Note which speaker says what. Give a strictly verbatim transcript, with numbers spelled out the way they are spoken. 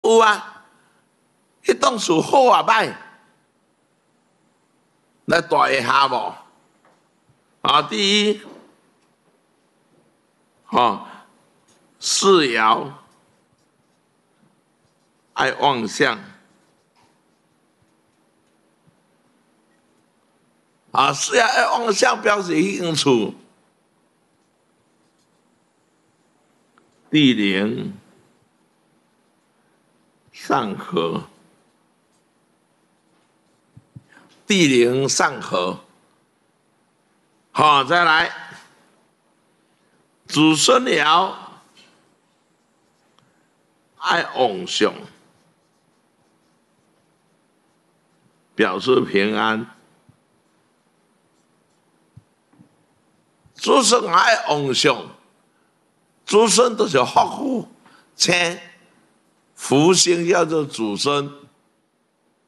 Speaker 1: 有啊，迄栋厝好啊歹，来大下无？啊，第一，哦，四爻爱望向。啊，四爻爱望向表示迄间厝地灵上合，地灵上合。好，再来子孙爻爱往上，表示平安。子孙爱往上，子孙都是福福，福星叫做子孙。